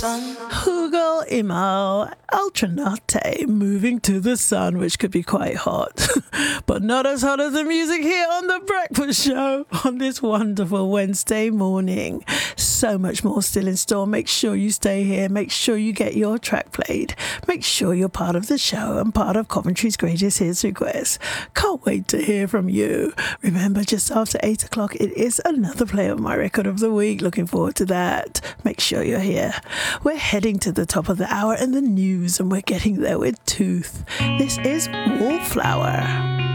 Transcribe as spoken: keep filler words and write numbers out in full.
Hugo Imo, Alternate, moving to the sun, which could be quite hot, but not as hot as the music here on The Breakfast Show on this wonderful Wednesday morning. So much more still in store. Make sure you stay here. Make sure you get your track played. Make sure you're part of the show and part of Coventry's Greatest Hits Request. Can't wait to hear from you. Remember, just after eight o'clock, it is another play of my record of the week. Looking forward to that. Make sure you're here. We're heading to the top of the hour and the news, and we're getting there with Tooth. This is Wallflower.